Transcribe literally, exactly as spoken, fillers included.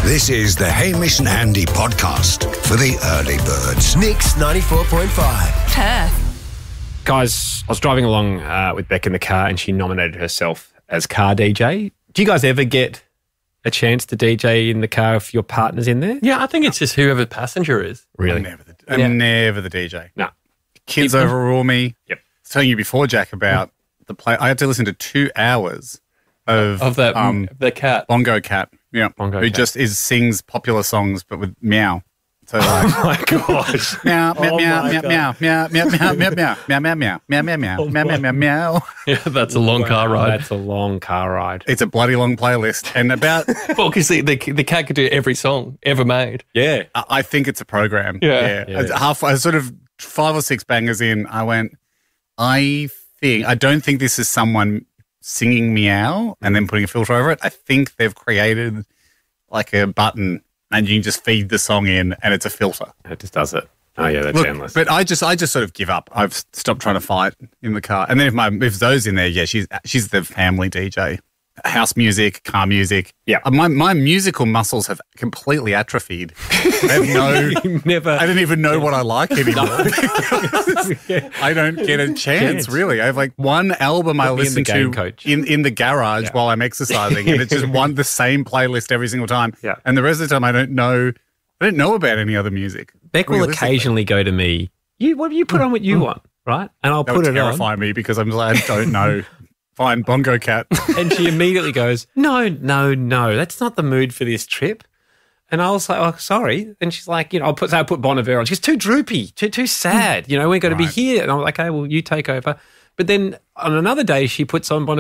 This is the Hamish and Andy podcast for the early birds. Mix ninety-four point five. Perth. Guys, I was driving along uh, with Beck in the car and she nominated herself as car D J. Do you guys ever get a chance to D J in the car if your partner's in there? Yeah, I think it's just whoever the passenger is. Really? I'm never the, I'm Yeah. never the D J. No. Kids overrule me. Yep. I was telling you before, Jack, about the play. I had to listen to two hours of, Of that, um, the cat. Bongo Cat. Yeah. Bongo who Cat. just is sings popular songs but with meow. So like Oh my gosh. meow, meow, Oh meow, my meow, God. meow, meow, meow, meow, meow, meow, meow, meow, meow, meow, meow, meow, meow, meow, meow, meow. Yeah, that's a long car Wow, ride. That's a long car ride. It's a bloody long playlist, and about Well, because the, the, the cat could do every song ever made. Yeah. I I think it's a program. Yeah. yeah. Yeah. Half, I was sort of five or six bangers in. I went. I think I don't think this is someone singing meow and then putting a filter over it. I think they've created like a button and you can just feed the song in and it's a filter. It just does it. Oh, yeah, that's Look, endless. but I just I just sort of give up. I've stopped trying to fight in the car. And then if my if Zoe's in there, yeah, she's she's the family D J. House music, car music. Yeah. Uh, My my musical muscles have completely atrophied. I have no Never. I don't even know what I like anymore. I don't get a chance, Chance. really. I have like one album I Put me in the listen game, to coach. in, in the garage while I'm exercising, and it's just one the same playlist every single time. Yeah. And the rest of the time, I don't know. I don't know about any other music. Beck will realistically. occasionally go to me, you, what you put on what you want, right? And I'll That put would it on. terrify me because I'm like, I don't know. Fine, Bongo Cat. And she immediately goes, no, no, no, that's not the mood for this trip. And I was like, oh, sorry. And she's like, you know, I'll put, so I'll put Bon Iver on. She's too droopy, too too sad. You know, we're going to be Right. here. And I'm like, okay, well, you take over. But then on another day, she puts on Bon